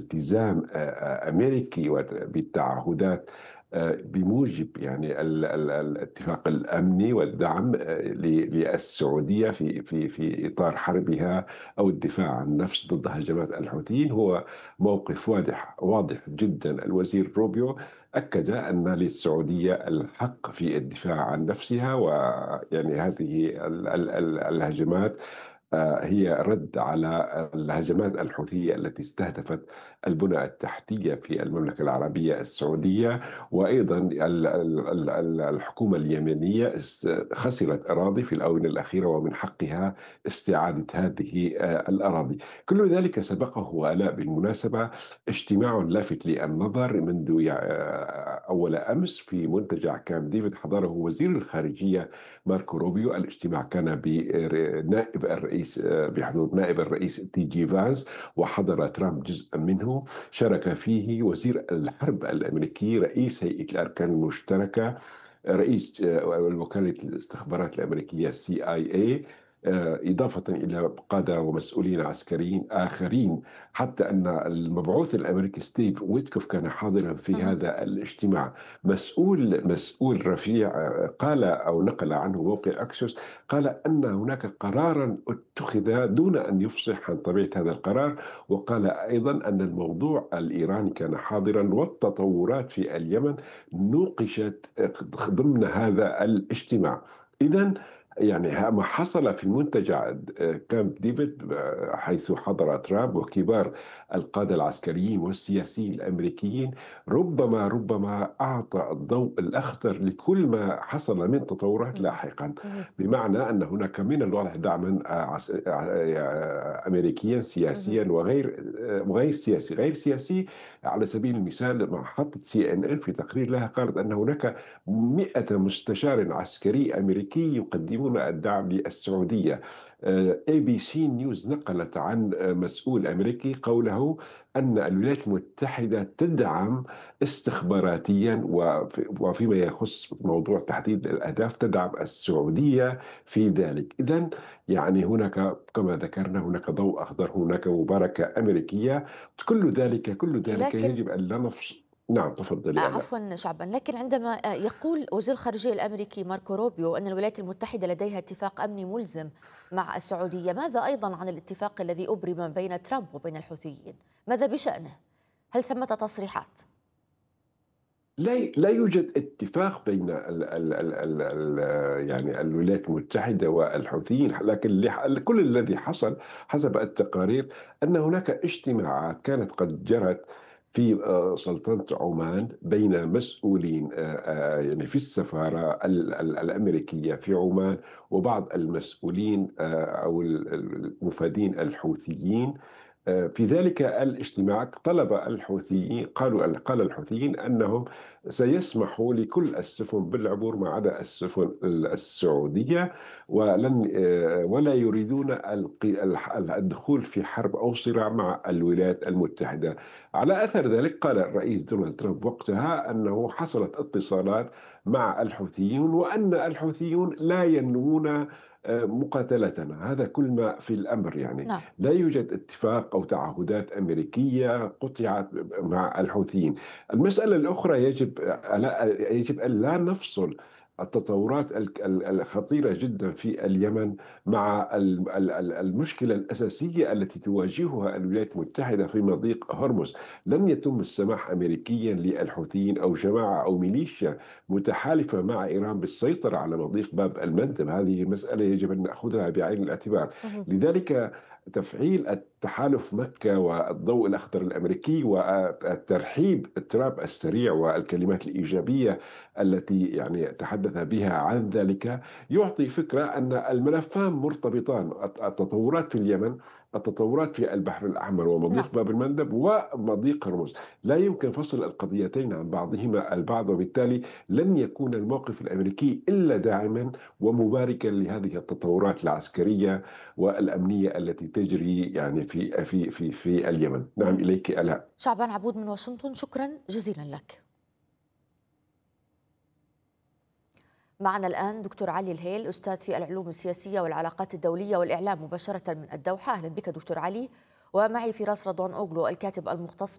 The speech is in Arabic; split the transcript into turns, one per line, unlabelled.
التزام أمريكي بالتعهدات بموجب يعني الاتفاق الأمني والدعم للسعودية في إطار حربها أو الدفاع عن النفس ضد هجمات الحوثيين هو موقف واضح جدا. الوزير روبيو أكد أن للسعودية الحق في الدفاع عن نفسها، ويعني هذه الهجمات هي رد على الهجمات الحوثية التي استهدفت البنى التحتية في المملكة العربية السعودية. وأيضا الحكومة اليمنية خسرت أراضي في الآونة الأخيرة، ومن حقها استعادة هذه الأراضي. كل ذلك سبقه ولاء بالمناسبة اجتماع لافت للنظر منذ أول أمس في منتجع كامب ديفيد، حضره وزير الخارجية ماركو روبيو. الاجتماع كان بنائب الرئيس بحضور نائب الرئيس تي جي فانس، وحضر ترامب جزءا منه. شارك فيه وزير الحرب الأمريكي، رئيس هيئة الأركان المشتركة، رئيس وكالة الاستخبارات الأمريكية CIA، إضافة إلى قادة ومسؤولين عسكريين آخرين. حتى أن المبعوث الأمريكي ستيف ويتكوف كان حاضرا في
مهم.
هذا الاجتماع. مسؤول رفيع قال أو نقل عنه موقع أكسوس، قال أن هناك قرارا اتخذ دون أن يفصح عن طبيعة هذا القرار. وقال أيضا أن الموضوع الإيراني كان حاضرا، والتطورات في اليمن نوقشت ضمن هذا الاجتماع. إذا يعني ما حصل في منتجع كامب ديفيد، حيث حضر ترامب وكبار القادة العسكريين والسياسيين الأمريكيين، ربما أعطى الضوء الأخضر لكل ما حصل من تطورات
مهم.
لاحقا.
مهم.
بمعنى أن هناك من الواضح دعما أمريكيا
مهم.
سياسيا وغير سياسي. غير سياسي على سبيل المثال، محطة CNN في تقرير لها قالت أن هناك 100 مستشار عسكري أمريكي يقدمون الدعم للسعودية. ABC نيوز نقلت عن مسؤول أمريكي قوله أن الولايات المتحدة تدعم استخباراتيا، وفيما يخص موضوع تحديد الأهداف تدعم السعودية في ذلك. إذن يعني هناك كما ذكرنا هناك ضوء أخضر، هناك مباركة أمريكية. كل ذلك
لكن
يجب أن لا نفصل. نعم، تفضلي ألا.
عفوا شعبا، لكن عندما يقول وزير الخارجية الأمريكي ماركو روبيو أن الولايات المتحدة لديها اتفاق أمني ملزم مع السعودية، ماذا أيضا عن الاتفاق الذي أبرم بين ترامب وبين الحوثيين؟ ماذا بشأنه؟ هل ثمة تصريحات؟
لا يوجد اتفاق بين يعني الولايات المتحدة والحوثيين، لكن كل الذي حصل حسب التقارير أن هناك اجتماعات كانت قد جرت في سلطنة عمان بين مسؤولين يعني في السفارة الأمريكية في عمان، وبعض المسؤولين أو المفادين الحوثيين. في ذلك الاجتماع طلب الحوثيين، قال الحوثيين أنهم سيسمحوا لكل السفن بالعبور ما عدا السفن السعودية، ولا يريدون الدخول في حرب أو صراع مع الولايات المتحدة. على أثر ذلك قال الرئيس دونالد ترامب وقتها أنه حصلت اتصالات مع الحوثيين، وأن الحوثيون لا ينوون مقاتلتنا. هذا كل ما في الأمر يعني.
نعم.
لا يوجد اتفاق أو تعهدات أمريكية قطعت مع الحوثيين. المسألة الأخرى، يجب أن لا نفصل التطورات الخطيرة جدا في اليمن مع المشكلة الأساسية التي تواجهها الولايات المتحدة في مضيق هرمز. لن يتم السماح أمريكيا للحوثيين أو جماعة أو ميليشيا متحالفة مع إيران بالسيطرة على مضيق باب المندب. هذه مسألة يجب أن نأخذها بعين الاعتبار.
مهم.
لذلك تفعيل التحالف مكة والضوء الأخضر الأمريكي والترحيب ترامب السريع والكلمات الإيجابية التي يعني تحدث بها عن ذلك يعطي فكرة أن الملفان مرتبطان. التطورات في اليمن، التطورات في البحر الأحمر
نعم.
ومضيق باب المندب ومضيق هرمز، لا يمكن فصل القضيتين عن بعضهما البعض. وبالتالي لن يكون الموقف الأمريكي إلا داعما ومباركا لهذه التطورات العسكرية والأمنية التي تجري يعني في اليمن. نعم،
مهم.
إليك آلاء.
شعبان عبود من واشنطن، شكرا جزيلا لك. معنا الآن دكتور علي الهيل، أستاذ في العلوم السياسية والعلاقات الدولية والإعلام، مباشرة من الدوحة. أهلا بك دكتور علي. ومعي فراس رضوان أوغلو، الكاتب المختص